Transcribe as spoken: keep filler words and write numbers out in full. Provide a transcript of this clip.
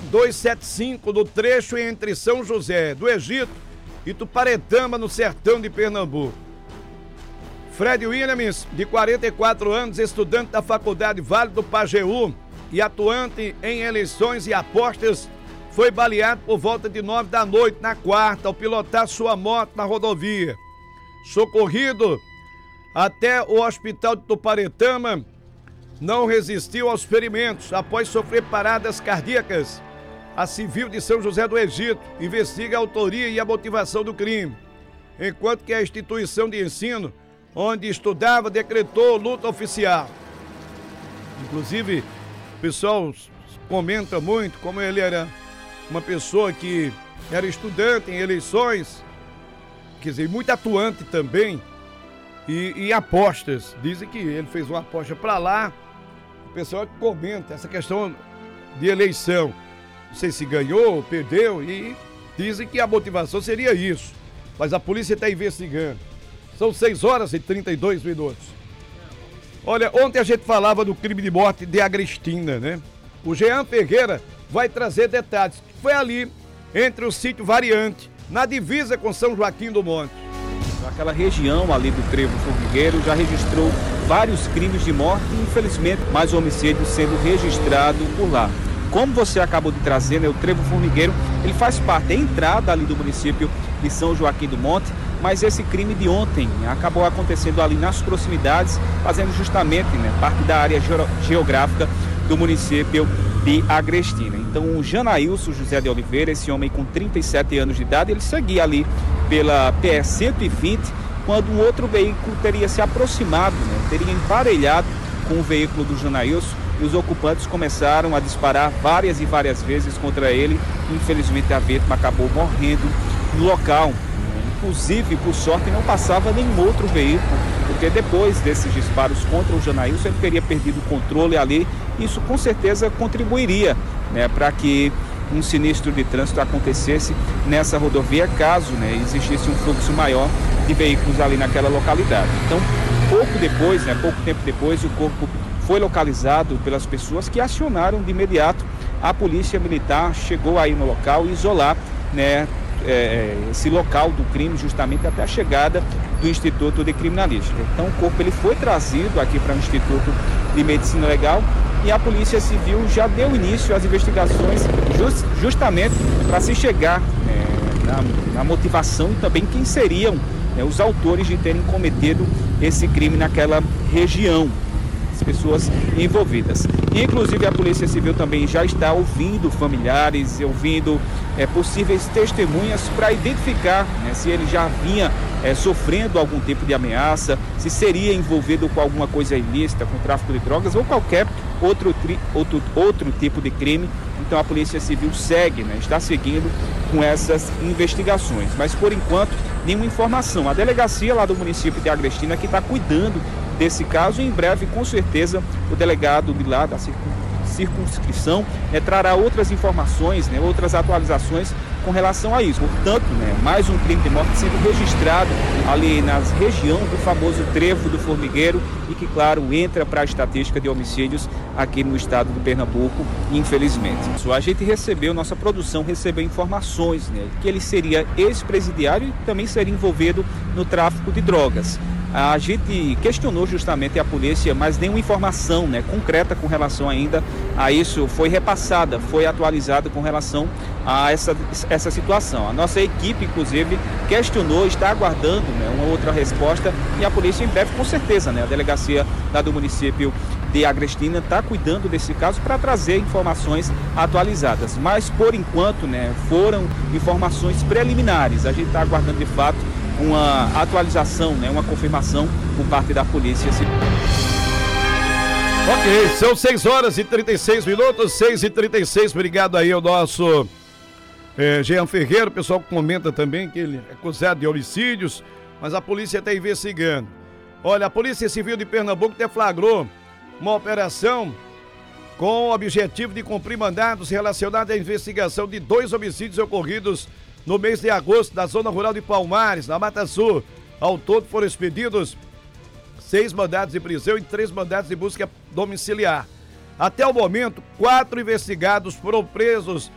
duzentos e setenta e cinco, no trecho entre São José do Egito e Tuparetama, no sertão de Pernambuco. Fred Williams, de quarenta e quatro anos, estudante da Faculdade Vale do Pajeú e atuante em eleições e apostas, foi baleado por volta de nove da noite na quarta ao pilotar sua moto na rodovia. Socorrido até o hospital de Tuparetama, não resistiu aos ferimentos após sofrer paradas cardíacas. A Civil de São José do Egito investiga a autoria e a motivação do crime, enquanto que a instituição de ensino onde estudava decretou luta oficial. Inclusive, o pessoal comenta muito como ele era uma pessoa que era estudante em eleições, quer dizer, muito atuante também, e, e apostas. Dizem que ele fez uma aposta para lá. O pessoal comenta essa questão de eleição. Não sei se ganhou, perdeu, e dizem que a motivação seria isso. Mas a polícia está investigando. São seis horas e trinta e dois minutos. Olha, ontem a gente falava do crime de morte de Agrestina, né? O Jean Ferreira vai trazer detalhes. Foi ali, entre o sítio Variante, na divisa com São Joaquim do Monte. Aquela região ali do Trevo Formigueiro já registrou vários crimes de morte e, infelizmente, mais homicídios sendo registrado por lá. Como você acabou de trazer, né, o Trevo Formigueiro, ele faz parte da entrada ali do município de São Joaquim do Monte, mas esse crime de ontem acabou acontecendo ali nas proximidades, fazendo justamente, né, parte da área geográfica do município de Agrestina. Então, o Janailson José de Oliveira, esse homem com trinta e sete anos de idade, ele seguia ali pela P E cento e vinte, quando um outro veículo teria se aproximado, né, teria emparelhado com o veículo do Janailson, e os ocupantes começaram a disparar várias e várias vezes contra ele. Infelizmente, a vítima acabou morrendo no local. Inclusive, por sorte, não passava nenhum outro veículo, porque depois desses disparos contra o Janailson, ele teria perdido o controle ali. Isso com certeza contribuiria, né, para que um sinistro de trânsito acontecesse nessa rodovia, caso, né, existisse um fluxo maior de veículos ali naquela localidade. Então, pouco depois, né, pouco tempo depois, o corpo foi localizado pelas pessoas que acionaram de imediato a polícia militar, chegou aí no local e isolar, né, é, esse local do crime, justamente até a chegada do Instituto de Criminalística. Então, o corpo ele foi trazido aqui para o Instituto de Medicina Legal e a Polícia Civil já deu início às investigações just, justamente para se chegar, né, na, na motivação e também quem seriam, né, os autores de terem cometido esse crime naquela região, as pessoas envolvidas. E, inclusive, a Polícia Civil também já está ouvindo familiares, ouvindo é, possíveis testemunhas para identificar, né, se ele já vinha é, sofrendo algum tipo de ameaça, se seria envolvido com alguma coisa ilícita, com tráfico de drogas ou qualquer outro, tri, outro, outro tipo de crime. Então a Polícia Civil segue, né, está seguindo com essas investigações. Mas por enquanto, nenhuma informação. A delegacia lá do município de Agrestina que está cuidando desse caso, e em breve, com certeza, o delegado de lá da circunscrição é, trará outras informações, né, outras atualizações com relação a isso. Portanto, né, mais um crime de morte sendo registrado ali na região do famoso Trevo do Formigueiro e que, claro, entra para a estatística de homicídios aqui no estado do Pernambuco, infelizmente. A gente recebeu, nossa produção recebeu informações, né, que ele seria ex-presidiário e também seria envolvido no tráfico de drogas. A gente questionou justamente a polícia, mas nenhuma informação, né, concreta com relação ainda a isso foi repassada, foi atualizada com relação a essa, essa situação. A nossa equipe, inclusive, questionou, está aguardando, né, uma outra resposta e a polícia em breve, com certeza, né, a delegacia lá do município de Agrestina está cuidando desse caso para trazer informações atualizadas. Mas, por enquanto, né, foram informações preliminares. A gente está aguardando, de fato, uma atualização, né, uma confirmação por parte da Polícia Civil. Ok, são seis horas e trinta e seis minutos, seis e trinta e seis, obrigado aí ao nosso é, Jean Ferreira. O pessoal comenta também que ele é acusado de homicídios, mas a polícia está investigando. Olha, a Polícia Civil de Pernambuco deflagrou uma operação com o objetivo de cumprir mandados relacionados à investigação de dois homicídios ocorridos no mês de agosto, na zona rural de Palmares, na Mata Sul. Ao todo foram expedidos seis mandados de prisão e três mandados de busca domiciliar. Até o momento, quatro investigados foram presos